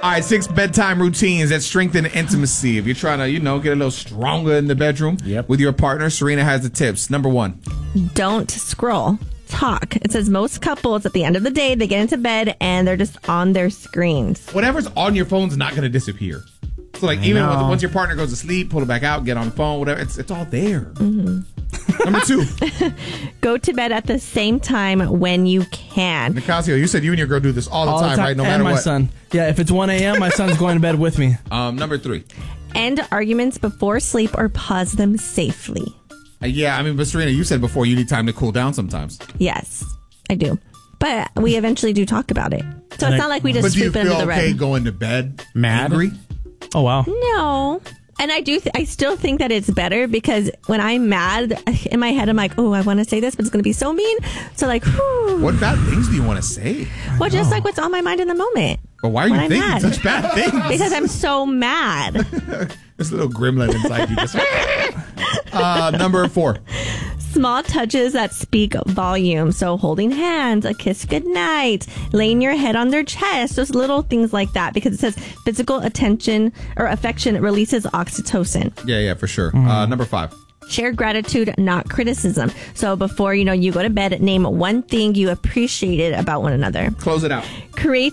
All right, 6 bedtime routines that strengthen intimacy. If you're trying to, get a little stronger in the bedroom with your partner, Serena has the tips. Number 1. Don't scroll. Talk. It says most couples at the end of the day, they get into bed and they're just on their screens. Whatever's on your phone's not going to disappear. So, even once your partner goes to sleep, pull it back out, get on the phone, whatever, it's all there. Mm-hmm. Number 2. Go to bed at the same time when you can. Nicasio, you said you and your girl do this all the time, right? No matter and my what. son. Yeah, if it's 1 a.m., my son's going to bed with me. Number 3. End arguments before sleep or pause them safely. But Serena, you said before you need time to cool down sometimes. Yes, I do. But we eventually do talk about it. So it's not like we just sweep it under the rug. But do you feel okay going to bed mad? Angry? Oh, wow. No. And I still think that it's better because when I'm mad, in my head, I'm like, oh, I want to say this, but it's going to be so mean. So whew. What bad things do you want to say? Well, just what's on my mind in the moment. But why are you thinking such bad things? Because I'm so mad. There's a little gremlin inside you. Just number 4. Small touches that speak volume. So holding hands, a kiss goodnight, laying your head on their chest, just little things like that. Because it says physical attention or affection releases oxytocin. Yeah, for sure. Number 5. Share gratitude, not criticism. So before you go to bed, name one thing you appreciated about one another. Close it out. Create